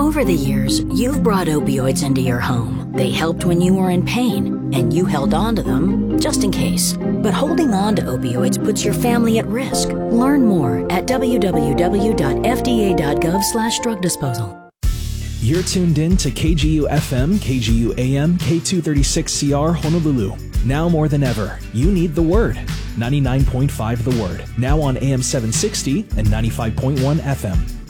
Over the years, you've brought opioids into your home. They helped when you were in pain, and you held on to them just in case. But holding on to opioids puts your family at risk. Learn more at www.fda.gov/drug disposal. You're tuned in to KGU FM, KGU AM, K236CR Honolulu. Now more than ever, you need the Word. 99.5 The Word. Now on AM 760 and 95.1 FM.